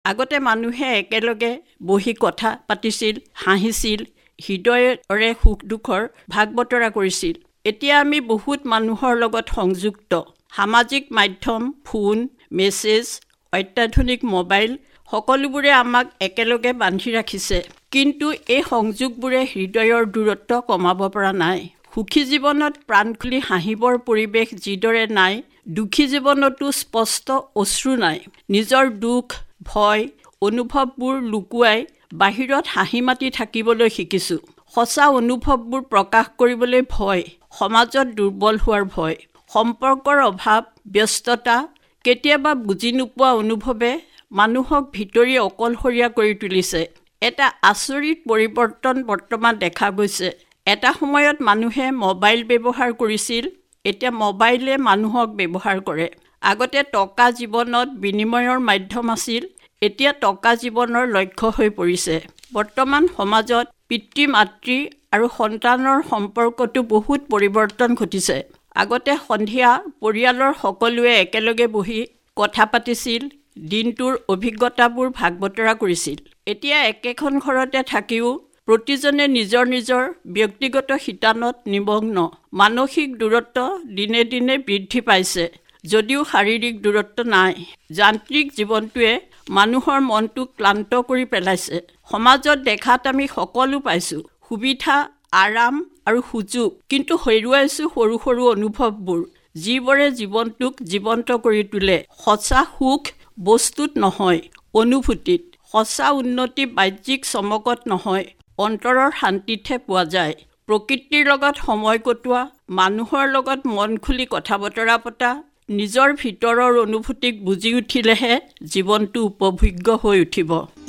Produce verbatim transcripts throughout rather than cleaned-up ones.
আগতে মানুহে একেলগে বহি কথা পাতিছিল, হাঁহিছিল, হৃদয়ৰে সুখ দুখৰ ভাগ বতৰা কৰিছিল। এতিয়া আমি বহুত মানুহৰ লগত সংযুক্ত। সামাজিক মাধ্যম, ফোন, মেছেজ, অত্যাধুনিক মোবাইল সকলোবোৰে আমাক একেলগে বান্ধি ৰাখিছে। কিন্তু এই সংযোগবোৰে হৃদয়ৰ দূৰত্ব কমাব পৰা নাই। সুখী জীৱনত প্ৰাণ খুলি হাঁহিবৰ পৰিৱেশ যিদৰে নাই, দুখী জীৱনতো স্পষ্ট অশ্ৰু নাই। নিজৰ দুখ, ভয়, অনুভৱবোৰ লুকুৱাই বাহিৰত হাঁহি মাতি থাকিবলৈ শিকিছোঁ। সঁচা অনুভৱবোৰ প্ৰকাশ কৰিবলৈ ভয়, সমাজত দুৰ্বল হোৱাৰ ভয়, সম্পৰ্কৰ অভাৱ, ব্যস্ততা, কেতিয়াবা বুজি নোপোৱা অনুভৱে মানুহক ভিতৰি অকলশৰীয়া কৰি তুলিছে। এটা আচৰিত পৰিৱৰ্তন বৰ্তমান দেখা গৈছে। এটা সময়ত মানুহে মোবাইল ব্যৱহাৰ কৰিছিল, এতিয়া মোবাইলে মানুহক ব্যৱহাৰ কৰে। আগতে টকা জীৱনত বিনিময়ৰ মাধ্যম আছিল, এতিয়া টকা জীৱনৰ লক্ষ্য হৈ পৰিছে। বৰ্তমান সমাজত পিতৃ মাতৃ আৰু সন্তানৰ সম্পৰ্কতো বহুত পৰিৱৰ্তন ঘটিছে। আগতে সন্ধিয়া পৰিয়ালৰ সকলোৱে একেলগে বহি কথা পাতিছিল, দিনটোৰ অভিজ্ঞতাবোৰ ভাগ বতৰা কৰিছিল। এতিয়া একেখন ঘৰতে থাকিও প্ৰতিজনে নিজৰ নিজৰ ব্যক্তিগত শিতানত নিমগ্ন। মানসিক দূৰত্ব দিনে দিনে বৃদ্ধি পাইছে, যদিও শাৰীৰিক দূৰত্ব নাই। যান্ত্ৰিক জীৱনটোৱে মানুহৰ মনটো ক্লান্ত কৰি পেলাইছে। সমাজত দেখাত আমি সকলো পাইছোঁ, সুবিধা, আৰাম আৰু সুযোগ, কিন্তু হেৰুৱাইছোঁ সৰু সৰু অনুভৱবোৰ, যিবোৰে জীৱনটোক জীৱন্ত কৰি তোলে। সঁচা সুখ বস্তুত নহয়, অনুভূতিত। সঁচা উন্নতি বাহ্যিক চমকত নহয়, অন্তৰৰ শান্তিতহে পোৱা যায়। প্ৰকৃতিৰ লগত সময় কটোৱা, মানুহৰ লগত মন খুলি কথা বতৰা পতা, নিজৰ ভিতৰৰ অনুভূতিক বুজি উঠিলেহে জীৱনটো উপভোগ্য হৈ উঠিব।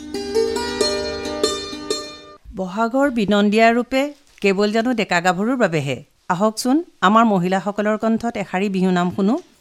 বহাগৰ বিনন্দীয়া ৰূপে কেৱল জানো ডেকা গাভৰুৰ বাবেহে? আহকচোন আমাৰ মহিলাসকলৰ কণ্ঠত এশাৰী বিহুনাম শুনো।